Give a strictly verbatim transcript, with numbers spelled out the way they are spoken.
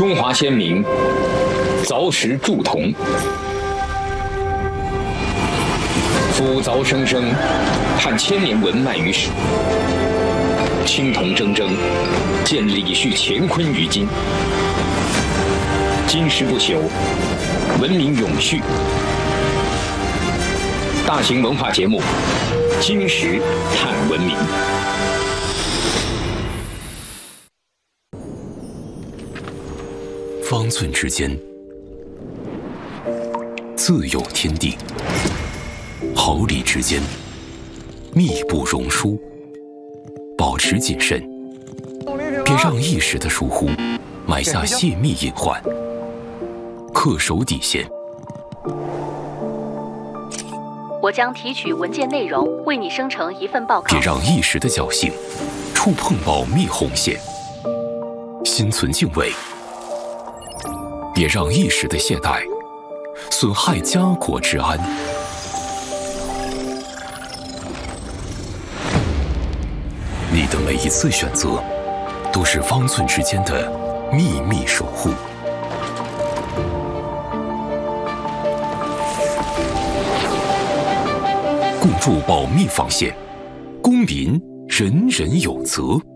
中华先民凿石铸铜，夫凿生生，探千年文脉于史。青铜铮铮，见李旭乾坤于今。金石不朽，文明永续。大型文化节目《金石探文明》。 方寸之间，自有天地；毫厘之间，密不容疏。保持谨慎，别让一时的疏忽埋下泄密隐患。恪守底线。 我将提取文件内容，为你生成一份报告。 别让一时的侥幸触碰保密红线。心存敬畏。别让一时的懈怠损害家国治安。你的每一次选择，都是方寸之间的秘密守护。共筑保密防线，公民人人有责。